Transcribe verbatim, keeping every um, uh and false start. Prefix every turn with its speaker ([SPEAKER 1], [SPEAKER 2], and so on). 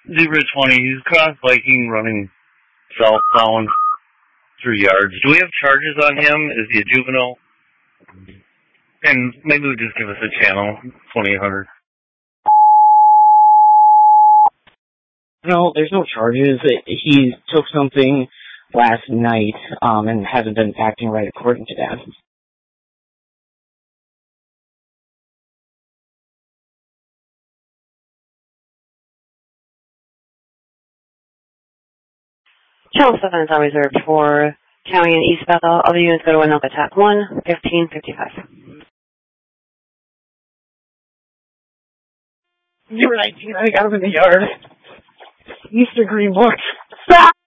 [SPEAKER 1] Zebra twenty, he's cross biking, running southbound through yards. Do we have charges on him? Is he a juvenile? And maybe we just give us a channel, twenty-eight hundred.
[SPEAKER 2] No, there's no charges. He took something last night um, and hasn't been acting right according to that.
[SPEAKER 3] Channel seven is now reserved for County and East Bethel. Other units go to Winoka Attack one, fifteen fifty-five.
[SPEAKER 2] You're nineteen, I got him in the yard. Easter Green Book. Stop!